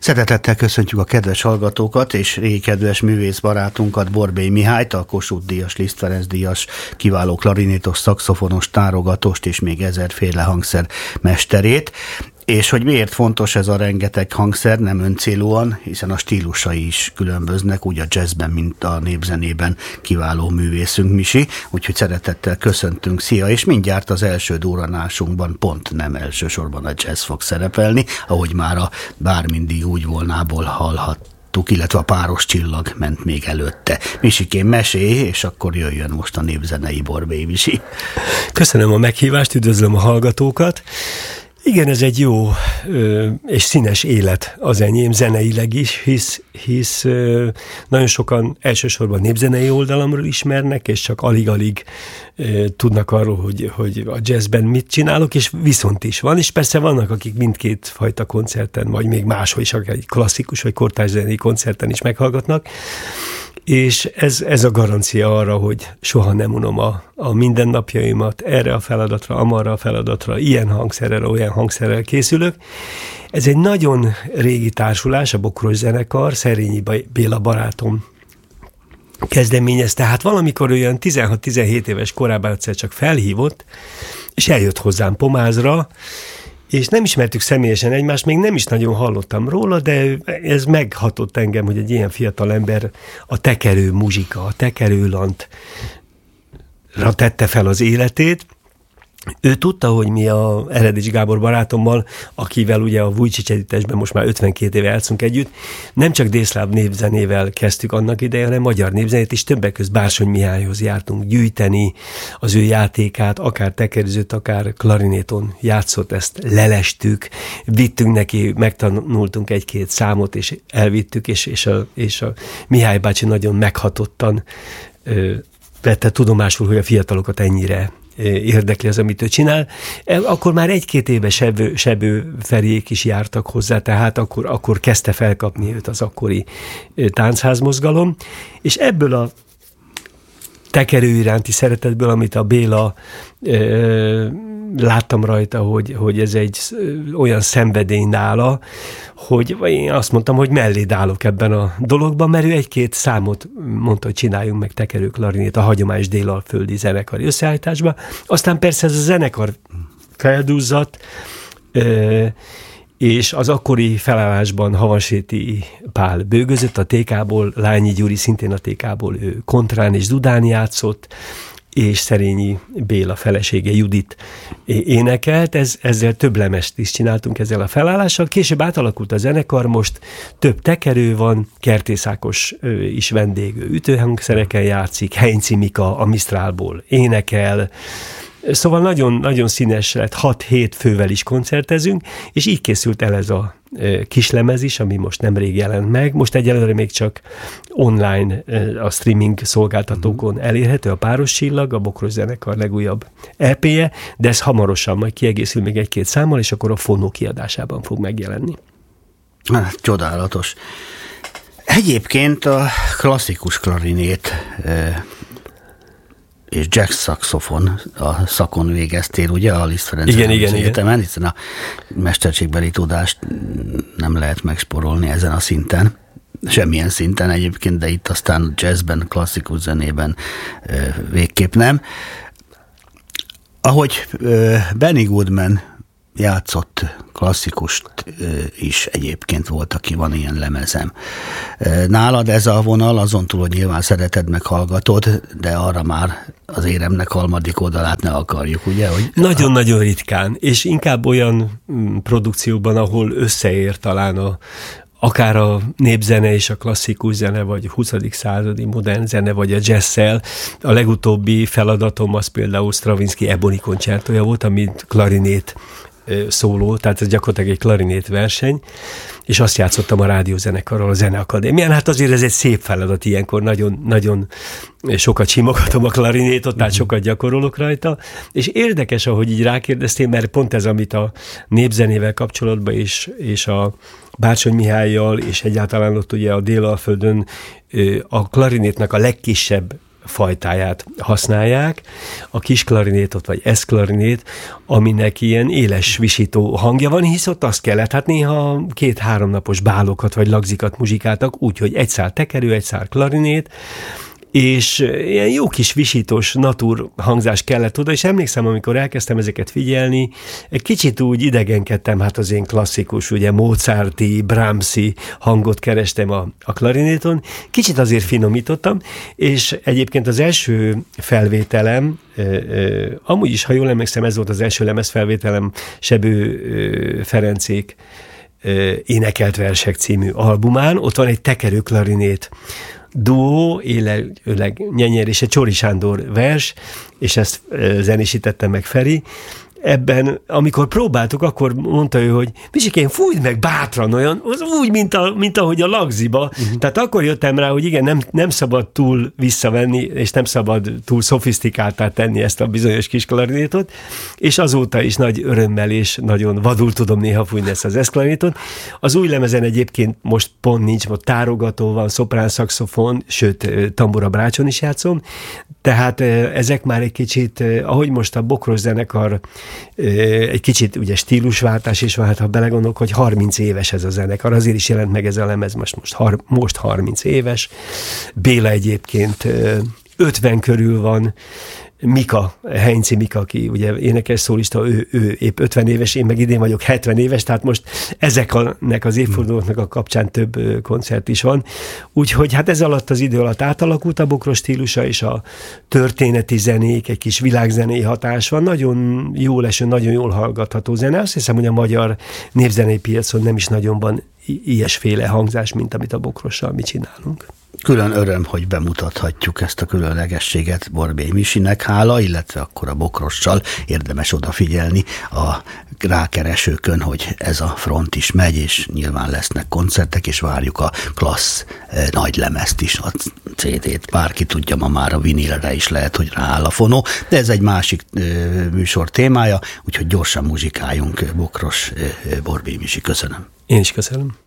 Szeretettel köszöntjük a kedves hallgatókat és régi kedves művész barátunkat, Borbély Mihályt, a Kossuth-díjas, Liszt Ferenc-díjas, kiváló klarinétos, szaxofonos, tárogatost és még ezerféle hangszer mesterét. És hogy miért fontos ez a rengeteg hangszer, nem öncélúan, hiszen a stílusai is különböznek, úgy a jazzben, mint a népzenében kiváló művészünk Misi, úgyhogy szeretettel köszöntünk, szia, és mindjárt az első durranásunkban pont nem elsősorban a jazz fog szerepelni, ahogy már a Bár mindig úgy volnából hallhattuk, illetve a Páros csillag ment még előtte. Misikém, mesélj, és akkor jöjjön most a népzenei Borbély Misi. Köszönöm a meghívást, üdvözlöm a hallgatókat. Igen, ez egy jó és színes élet az enyém zeneileg is, hisz nagyon sokan elsősorban népzenei oldalamról ismernek, és csak alig-alig tudnak arról, hogy a jazzben mit csinálok, és viszont is van, és persze vannak, akik mindkét fajta koncerten, vagy még máshol is, akár egy klasszikus vagy kortárs zenei koncerten is meghallgatnak, és ez a garancia arra, hogy soha nem unom a mindennapjaimat, erre a feladatra, amarra a feladatra, ilyen hangszerrel, olyan hangszerrel készülök. Ez egy nagyon régi társulás, a Bokros zenekar, Szerényi Béla barátom kezdeményezte. Hát valamikor olyan 16-17 éves korában egyszer csak felhívott, és eljött hozzám Pomázra, és nem ismertük személyesen egymást, még nem is nagyon hallottam róla, de ez meghatott engem, hogy egy ilyen fiatal ember a tekerő muzsika, a tekerőlantra tette fel az életét. Ő tudta, hogy mi a Eredics Gábor barátommal, akivel ugye a Vujcsics együttesben most már 52 éve játszunk együtt, nem csak délszláv népzenével kezdtük annak idején, hanem magyar népzenét, és többek között Bársony Mihályhoz jártunk gyűjteni az ő játékát, akár tekerőzött, akár klarinéton játszott, ezt lelestük, vittünk neki, megtanultunk egy-két számot, és elvittük, és a Mihály bácsi nagyon meghatottan vette tudomásul, hogy a fiatalokat ennyire érdekli az, amit ő csinál. Akkor már egy-két éve Sebő Feriék is jártak hozzá, tehát akkor kezdte felkapni őt az akkori táncházmozgalom, és ebből a tekerő iránti szeretetből, amit a Béla láttam rajta, hogy ez egy olyan szenvedély nála, hogy én azt mondtam, hogy mellé állok ebben a dologban, mert ő egy-két számot mondta, hogy csináljunk meg tekerő klarinét a hagyományos délalföldi zenekari összeállításba. Aztán persze ez a zenekar felduzzadt, és az akkori felállásban Havanséti Pál bőgözött a TK-ból, Lányi Gyuri szintén a TK-ból, ő kontrán és dudán játszott, és Szerényi Béla felesége Judit énekelt. Ezzel több lemezt is csináltunk ezzel a felállással. Később átalakult a zenekar, most több tekerő van, Kertész Ákos is vendég, ütőhangszereken játszik, Heinz Mika a Misztrálból énekel. Szóval nagyon színes lett, 6-7 fővel is koncertezünk, és így készült el ez a kislemez is, ami most nemrég jelent meg. Most egyelőre még csak online a streaming szolgáltatókon elérhető, a Páros csillag, a Bokros zenekar legújabb EP-je, de ez hamarosan majd kiegészül még egy-két számmal, és akkor a Fonó kiadásában fog megjelenni. Csodálatos. Egyébként a klasszikus klarinét és jazz szaxofon a szakon végeztél, ugye, a Liszt Ferenc Egyetemen, hiszen a mesterségbeli tudást nem lehet megsporolni ezen a szinten, semmilyen szinten egyébként, de itt aztán jazzben, klasszikus zenében végképp nem. Ahogy Benny Goodman játszott klasszikust is egyébként volt, aki van ilyen lemezem. Nálad ez a vonal, azon túl, hogy nyilván szereted, meg hallgatod, de arra már az éremnek harmadik oldalát ne akarjuk, ugye? Hogy nagyon-nagyon ritkán, és inkább olyan produkcióban, ahol összeér talán akár a népzene és a klasszikus zene, vagy a 20. századi modern zene, vagy a jazz-szel. A legutóbbi feladatom az például Stravinsky Ebony koncertója volt, amit klarinét szóló, tehát ez gyakorlatilag egy klarinét verseny, és azt játszottam a rádiózenekarral, a Zeneakadémián. Hát azért ez egy szép feladat ilyenkor, nagyon, nagyon sokat simogatom a klarinétot, tehát sokat gyakorolok rajta, és érdekes, ahogy így rákérdeztél, mert pont ez, amit a népzenével kapcsolatban és a Bársony Mihállyal, és egyáltalán ott ugye a Délalföldön a klarinétnek a legkisebb fajtáját használják, a kis klarinétot vagy eszklarinét, aminek ilyen éles visító hangja van, hisz ott azt kellett, hát néha 2-3 napos bálokat vagy lagzikat muzsikáltak, úgyhogy egy szál tekerő, egy szál klarinét, és ilyen jó kis visítós natur hangzás kellett oda, és emlékszem, amikor elkezdtem ezeket figyelni, egy kicsit úgy idegenkedtem, hát az én klasszikus, ugye Mozarti, Brahmsi hangot kerestem a klarinéton, kicsit azért finomítottam, és egyébként az első felvételem, amúgy is, ha jól emlékszem, ez volt az első lemezfelvételem Sebő Ferencék Énekelt versek című albumán, ott van egy tekerő klarinét duó, élőleg Nyenyer és egy Csori Sándor vers, és ezt zenésítette meg Feri. Ebben, amikor próbáltuk, akkor mondta ő, hogy Misikén, fújd meg bátran, olyan, úgy, mint ahogy a lagziba. Tehát akkor jöttem rá, hogy igen, nem szabad túl visszavenni, és nem szabad túl szofisztikáltá tenni ezt a bizonyos kis klarinétot, és azóta is nagy örömmel és nagyon vadul tudom néha fújni ezt az eszklarinétot. Az új lemezen egyébként most pont nincs, most tárogató van, szoprán szaxofon, sőt, tambura brácson is játszom, tehát ezek már egy kicsit, ahogy most a Bokros zenekar egy kicsit ugye stílusváltás is van, hát ha belegondolok, hogy 30 éves ez a zenekar, azért is jelent meg ez a lemez, most 30 éves. Béla egyébként 50 körül van, Mika, Heinzi Mika, aki ugye énekes szólista, ő épp 50 éves, én meg idén vagyok 70 éves, tehát most ezeknek az évfordulóknak a kapcsán több koncert is van. Úgyhogy hát ez alatt az idő alatt átalakult a Bokros stílusa, és a történeti zenék, egy kis világzenei hatás van. Nagyon jól eső, nagyon jól hallgatható zene. Azt hiszem, hogy a magyar népzenei piacon nem is nagyon van ilyesféle hangzás, mint amit a Bokrossal mi csinálunk. Külön öröm, hogy bemutathatjuk ezt a különlegességet Borbély Misinek, hála, illetve akkor a Bokrossal érdemes odafigyelni a rákeresőkön, hogy ez a front is megy, és nyilván lesznek koncertek, és várjuk a klassz nagy lemezt is, a CD-t. Bárki tudja, ma már a vinilre is lehet, hogy rááll a fonó, de ez egy másik műsor témája, úgyhogy gyorsan muzsikáljunk. Bokros, Borbély Misi, köszönöm. Én is köszönöm.